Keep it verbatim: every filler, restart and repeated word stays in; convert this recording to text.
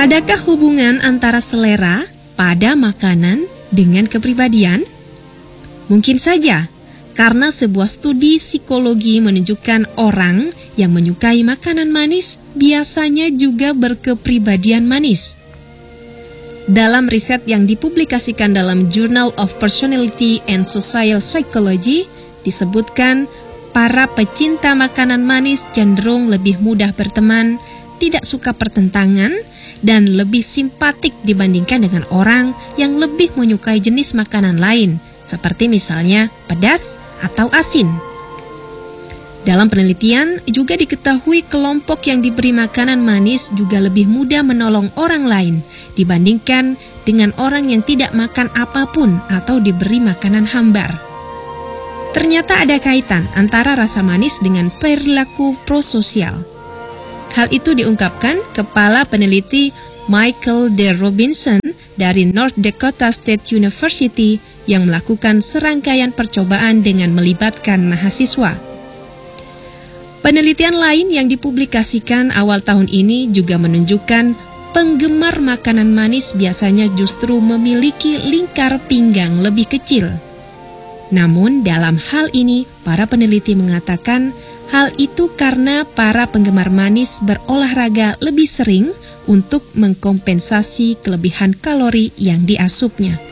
Adakah hubungan antara selera pada makanan dengan kepribadian? Mungkin saja, karena sebuah studi psikologi menunjukkan orang yang menyukai makanan manis biasanya juga berkepribadian manis. Dalam riset yang dipublikasikan dalam Journal of Personality and Social Psychology, disebutkan para pecinta makanan manis cenderung lebih mudah berteman, tidak suka pertentangan, dan lebih simpatik dibandingkan dengan orang yang lebih menyukai jenis makanan lain, seperti misalnya pedas atau asin. Dalam penelitian juga diketahui kelompok yang diberi makanan manis juga lebih mudah menolong orang lain dibandingkan dengan orang yang tidak makan apapun atau diberi makanan hambar. Ternyata ada kaitan antara rasa manis dengan perilaku prososial. Hal itu diungkapkan Kepala Peneliti Michael D. Robinson dari North Dakota State University yang melakukan serangkaian percobaan dengan melibatkan mahasiswa. Penelitian lain yang dipublikasikan awal tahun ini juga menunjukkan penggemar makanan manis biasanya justru memiliki lingkar pinggang lebih kecil. Namun dalam hal ini, para peneliti mengatakan hal itu karena para penggemar manis berolahraga lebih sering untuk mengkompensasi kelebihan kalori yang diasupnya.